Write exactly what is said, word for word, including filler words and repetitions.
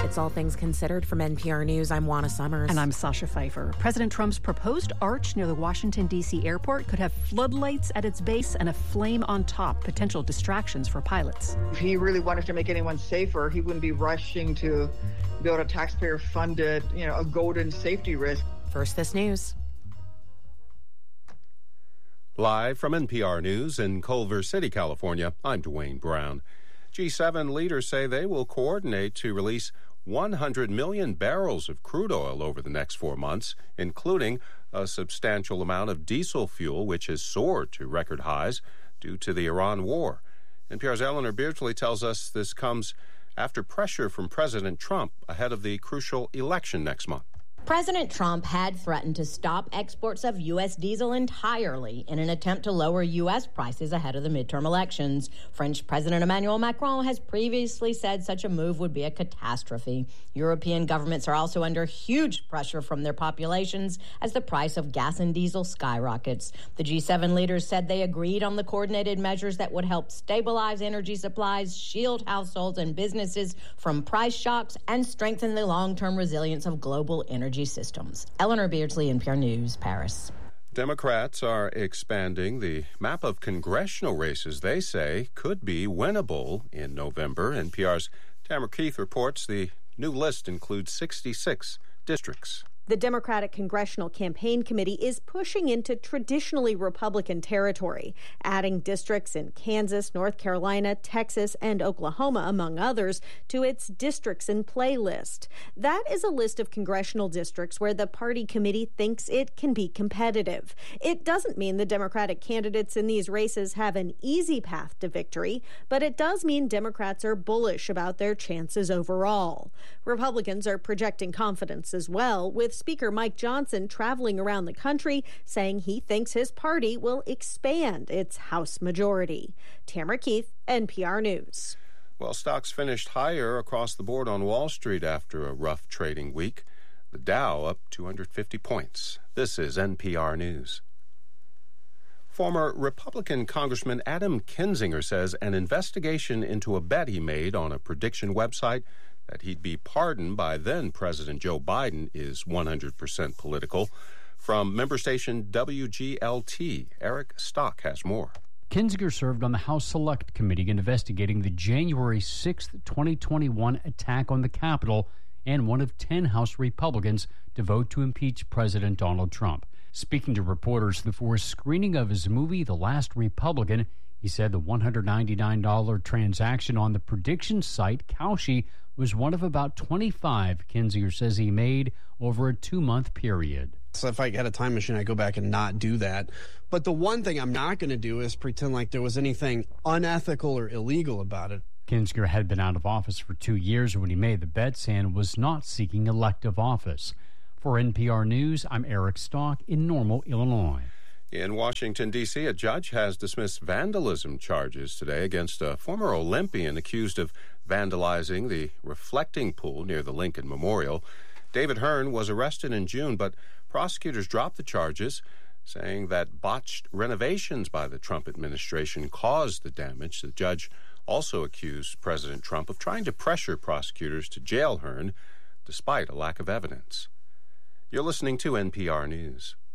It's All Things Considered from N P R News. I'm Juana Summers. And I'm Sasha Pfeiffer. President Trump's proposed arch near the Washington, D C airport could have floodlights at its base and a flame on top, potential distractions for pilots. If he really wanted to make anyone safer, he wouldn't be rushing to build a taxpayer-funded, you know, a golden safety risk. First, this news. Live from N P R News in Culver City, California, I'm Dwayne Brown. G seven leaders say they will coordinate to release one hundred million barrels of crude oil over the next four months, including a substantial amount of diesel fuel, which has soared to record highs due to the Iran war. N P R's Eleanor Beardsley tells us this comes after pressure from President Trump ahead of the crucial election next month. President Trump had threatened to stop exports of U S diesel entirely in an attempt to lower U S prices ahead of the midterm elections. French President Emmanuel Macron has previously said such a move would be a catastrophe. European governments are also under huge pressure from their populations as the price of gas and diesel skyrockets. The G seven leaders said they agreed on the coordinated measures that would help stabilize energy supplies, shield households and businesses from price shocks, and strengthen the long-term resilience of global energy systems. Eleanor Beardsley, N P R News, Paris. Democrats are expanding the map of congressional races they say could be winnable in November. N P R's Tamara Keith reports the new list includes sixty-six districts. The Democratic Congressional Campaign Committee is pushing into traditionally Republican territory, adding districts in Kansas, North Carolina, Texas, and Oklahoma, among others, to its Districts in Play list. That is a list of congressional districts where the party committee thinks it can be competitive. It doesn't mean the Democratic candidates in these races have an easy path to victory, but it does mean Democrats are bullish about their chances overall. Republicans are projecting confidence as well, with Speaker Mike Johnson traveling around the country saying he thinks his party will expand its House majority. Tamara Keith, N P R News. Well, stocks finished higher across the board on Wall Street after a rough trading week. The Dow up two hundred fifty points. This is N P R News. Former Republican Congressman Adam Kinzinger says an investigation into a bet he made on a prediction website that he'd be pardoned by then-President Joe Biden is one hundred percent political. From member station W G L T, Eric Stock has more. Kinzinger served on the House Select Committee investigating the January sixth, twenty twenty-one attack on the Capitol and one of ten House Republicans to vote to impeach President Donald Trump. Speaking to reporters before a screening of his movie, The Last Republican, he said the one hundred ninety-nine dollars transaction on the prediction site, Kalshi, was one of about twenty-five Kinzinger says he made over a two-month period. So if I had a time machine, I'd go back and not do that. But the one thing I'm not going to do is pretend like there was anything unethical or illegal about it. Kinzinger had been out of office for two years when he made the bets and was not seeking elective office. For N P R News, I'm Eric Stock in Normal, Illinois. In Washington, D C, a judge has dismissed vandalism charges today against a former Olympian accused of vandalizing the reflecting pool near the Lincoln Memorial. David Hearn was arrested in June, but prosecutors dropped the charges, saying that botched renovations by the Trump administration caused the damage. The judge also accused President Trump of trying to pressure prosecutors to jail Hearn, despite a lack of evidence. You're listening to N P R News.